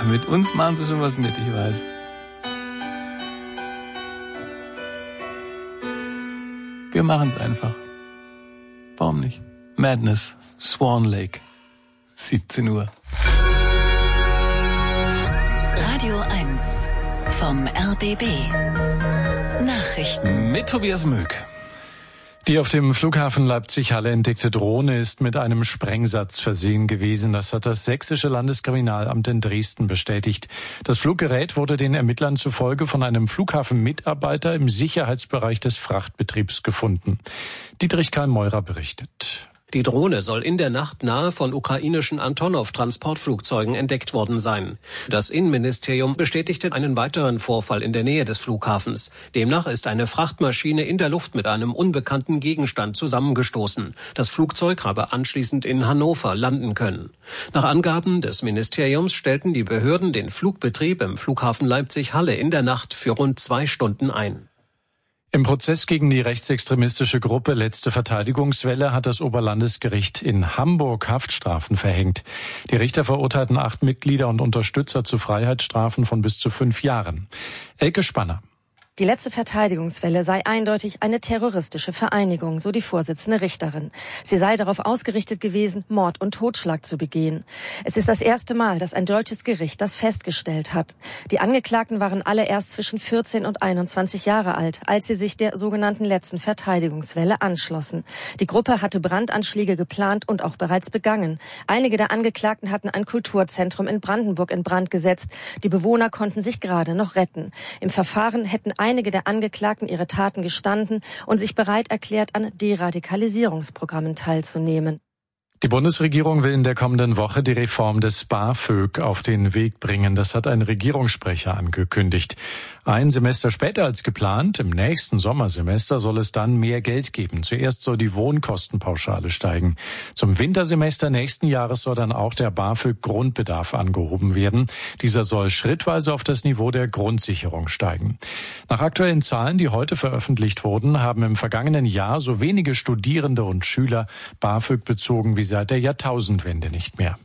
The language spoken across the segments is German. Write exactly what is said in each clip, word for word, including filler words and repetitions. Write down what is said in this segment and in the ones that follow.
mit uns machen sie schon was mit, ich weiß. Wir machen es einfach. Warum nicht? Madness, Swan Lake, siebzehn Uhr. Radio eins vom R B B. Nachrichten. Mit Tobias Möck. Die auf dem Flughafen Leipzig-Halle entdeckte Drohne ist mit einem Sprengsatz versehen gewesen. Das hat das Sächsische Landeskriminalamt in Dresden bestätigt. Das Fluggerät wurde den Ermittlern zufolge von einem Flughafenmitarbeiter im Sicherheitsbereich des Frachtbetriebs gefunden. Dietrich Karl Meurer berichtet. Die Drohne soll in der Nacht nahe von ukrainischen Antonov-Transportflugzeugen entdeckt worden sein. Das Innenministerium bestätigte einen weiteren Vorfall in der Nähe des Flughafens. Demnach ist eine Frachtmaschine in der Luft mit einem unbekannten Gegenstand zusammengestoßen. Das Flugzeug habe anschließend in Hannover landen können. Nach Angaben des Ministeriums stellten die Behörden den Flugbetrieb im Flughafen Leipzig-Halle in der Nacht für rund zwei Stunden ein. Im Prozess gegen die rechtsextremistische Gruppe Letzte Verteidigungswelle hat das Oberlandesgericht in Hamburg Haftstrafen verhängt. Die Richter verurteilten acht Mitglieder und Unterstützer zu Freiheitsstrafen von bis zu fünf Jahren. Elke Spanner. Die Letzte Verteidigungswelle sei eindeutig eine terroristische Vereinigung, so die Vorsitzende Richterin. Sie sei darauf ausgerichtet gewesen, Mord und Totschlag zu begehen. Es ist das erste Mal, dass ein deutsches Gericht das festgestellt hat. Die Angeklagten waren alle erst zwischen vierzehn und einundzwanzig Jahre alt, als sie sich der sogenannten Letzten Verteidigungswelle anschlossen. Die Gruppe hatte Brandanschläge geplant und auch bereits begangen. Einige der Angeklagten hatten ein Kulturzentrum in Brandenburg in Brand gesetzt. Die Bewohner konnten sich gerade noch retten. Im Verfahren hätten einige der Angeklagten ihre Taten gestanden und sich bereit erklärt, an Deradikalisierungsprogrammen teilzunehmen. Die Bundesregierung will in der kommenden Woche die Reform des BAföG auf den Weg bringen. Das hat ein Regierungssprecher angekündigt. Ein Semester später als geplant, im nächsten Sommersemester, soll es dann mehr Geld geben. Zuerst soll die Wohnkostenpauschale steigen. Zum Wintersemester nächsten Jahres soll dann auch der BAföG-Grundbedarf angehoben werden. Dieser soll schrittweise auf das Niveau der Grundsicherung steigen. Nach aktuellen Zahlen, die heute veröffentlicht wurden, haben im vergangenen Jahr so wenige Studierende und Schüler BAföG bezogen wie seit der Jahrtausendwende nicht mehr.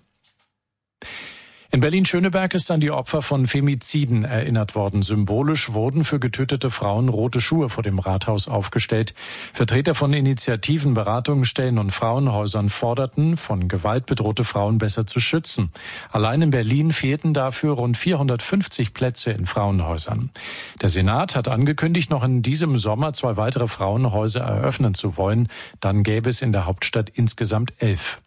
In Berlin-Schöneberg ist an die Opfer von Femiziden erinnert worden. Symbolisch wurden für getötete Frauen rote Schuhe vor dem Rathaus aufgestellt. Vertreter von Initiativen, Beratungsstellen und Frauenhäusern forderten, von Gewalt bedrohte Frauen besser zu schützen. Allein in Berlin fehlten dafür rund vierhundertfünfzig Plätze in Frauenhäusern. Der Senat hat angekündigt, noch in diesem Sommer zwei weitere Frauenhäuser eröffnen zu wollen. Dann gäbe es in der Hauptstadt insgesamt elf.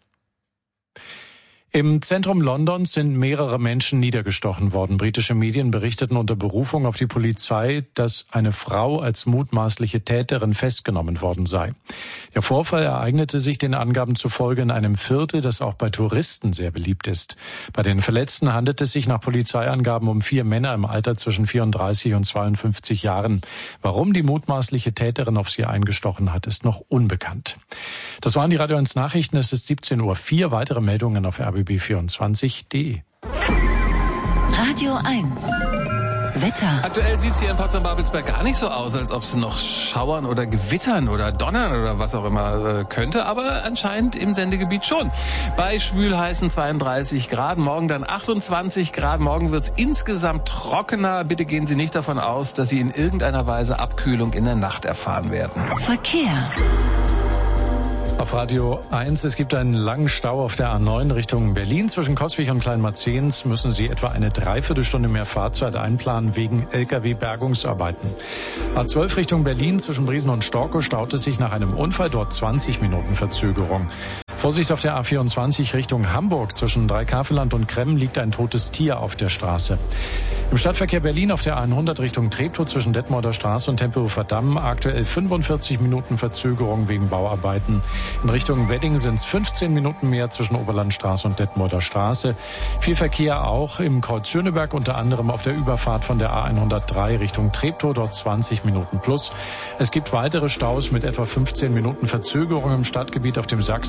Im Zentrum Londons sind mehrere Menschen niedergestochen worden. Britische Medien berichteten unter Berufung auf die Polizei, dass eine Frau als mutmaßliche Täterin festgenommen worden sei. Der Vorfall ereignete sich den Angaben zufolge in einem Viertel, das auch bei Touristen sehr beliebt ist. Bei den Verletzten handelt es sich nach Polizeiangaben um vier Männer im Alter zwischen vierunddreißig und zweiundfünfzig Jahren. Warum die mutmaßliche Täterin auf sie eingestochen hat, ist noch unbekannt. Das waren die Radio eins Nachrichten. Es ist siebzehn Uhr vier. Weitere Meldungen auf R B B vierundzwanzig punkt de. Radio eins. Wetter. Aktuell sieht es hier in Potsdam-Babelsberg gar nicht so aus, als ob es noch schauern oder gewittern oder donnern oder was auch immer äh, könnte, aber anscheinend im Sendegebiet schon. Bei schwülheißen zweiunddreißig Grad, morgen dann achtundzwanzig Grad, morgen wird es insgesamt trockener. Bitte gehen Sie nicht davon aus, dass Sie in irgendeiner Weise Abkühlung in der Nacht erfahren werden. Verkehr. Auf Radio eins, es gibt einen langen Stau auf der A neun Richtung Berlin. Zwischen Coswig und Kleinmarzehns müssen Sie etwa eine Dreiviertelstunde mehr Fahrzeit einplanen wegen L K W-Bergungsarbeiten. A zwölf Richtung Berlin zwischen Briesen und Storkow staut es sich nach einem Unfall, dort zwanzig Minuten Verzögerung. Vorsicht auf der A vierundzwanzig Richtung Hamburg. Zwischen Dreikafelland und Kremmen liegt ein totes Tier auf der Straße. Im Stadtverkehr Berlin auf der A hundert Richtung Treptow zwischen Detmolder Straße und Tempelhofer Damm aktuell fünfundvierzig Minuten Verzögerung wegen Bauarbeiten. In Richtung Wedding sind es fünfzehn Minuten mehr zwischen Oberlandstraße und Detmolder Straße. Viel Verkehr auch im Kreuz Schöneberg, unter anderem auf der Überfahrt von der A hundertdrei Richtung Treptow, dort zwanzig Minuten plus. Es gibt weitere Staus mit etwa fünfzehn Minuten Verzögerung im Stadtgebiet auf dem Sachsendamm und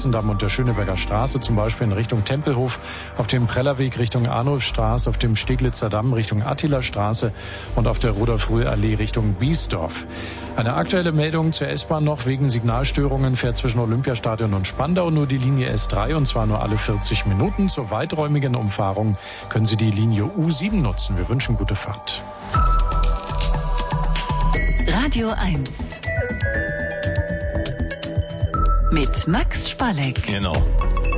der Schöneberger Straße zum Beispiel in Richtung Tempelhof, auf dem Prellerweg Richtung Arnulfstraße, auf dem Steglitzer Damm Richtung Attilastraße und auf der Rudolf-Röhr-Allee Richtung Biesdorf. Eine aktuelle Meldung zur S-Bahn noch. Wegen Signalstörungen fährt zwischen Olympiastadion und Spandau nur die Linie S drei und zwar nur alle vierzig Minuten. Zur weiträumigen Umfahrung können Sie die Linie U sieben nutzen. Wir wünschen gute Fahrt. Radio eins mit Max Spalleck. Genau.